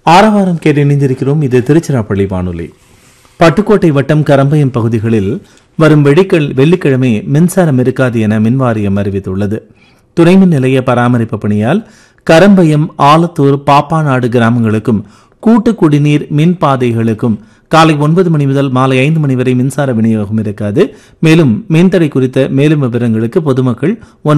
ஆரவாரம் கேட்டு இணைந்திருக்கிறோம். இது திருச்சிராப்பள்ளி வானொலி. பட்டுக்கோட்டை வட்டம் கரம்பயம் பகுதிகளில் வரும் வெள்ளிக்கிழமை மின்சாரம் இருக்காது என மின்வாரியம் அறிவித்துள்ளது. துணைமின் நிலைய பராமரிப்பு பணியால் கரம்பயம், ஆலத்தூர், பாப்பாநாடு கிராமங்களுக்கும் கூட்டு குடிநீர் மின் பாதைகளுக்கும் காலை 9 மணி முதல் மாலை 5 மணி வரை மின்சார விநியோகம் இருக்காது. மேலும் மின்தடை குறித்த மேலும் விவரங்களுக்கு பொதுமக்கள்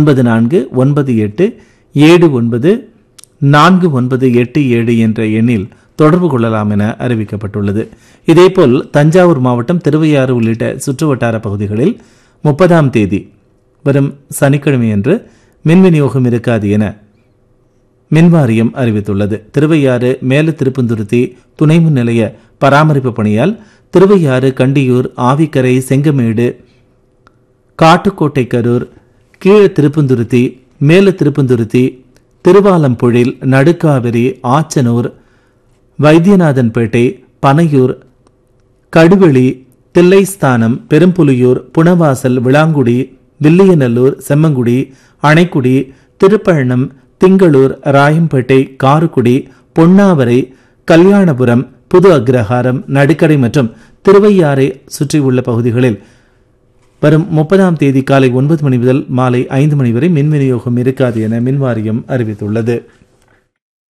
9478794987 என்ற எண்ணில் தொடர்பு கொள்ளலாம் என அறிவிக்கப்பட்டுள்ளது. இதேபோல் தஞ்சாவூர் மாவட்டம் திருவையாறு உள்ளிட்ட சுற்றுவட்டார பகுதிகளில் 30ஆம் தேதி வரும் சனிக்கிழமையன்று மின் விநியோகம் இருக்காது என மின்வாரியம் அறிவித்துள்ளது. திருவையாறு, மேல திருப்பந்துருத்தி துணை மின் நிலைய பராமரிப்பு பணியால் திருவையாறு, கண்டியூர், ஆவிக்கரை, செங்கமேடு, காட்டுக்கோட்டை கரூர், கீழ திருப்பந்துருத்தி, மேல திருப்பந்துருத்தி, திருவாலம்புழில், நடுக்காவிரி, ஆச்சனூர், வைத்தியநாதன்பேட்டை, பனையூர், கடுவெளி, தில்லைஸ்தானம், பெரும்புலியூர், புனவாசல், விளாங்குடி, வில்லியநல்லூர், செம்மங்குடி, அணைக்குடி, திருப்பழனம், திங்களூர், ராயம்பேட்டை, காரைக்குடி, பொன்னாவரை, கல்யாணபுரம், புது அக்ரஹாரம், நடுக்கரை மற்றும் திருவையாறை சுற்றியுள்ள பகுதிகளில் வரும் 30ஆம் தேதி காலை 9 மணி முதல் மாலை 5 மணி வரை மின் விநியோகம் இருக்காது என மின்வாரியம் அறிவித்துள்ளது.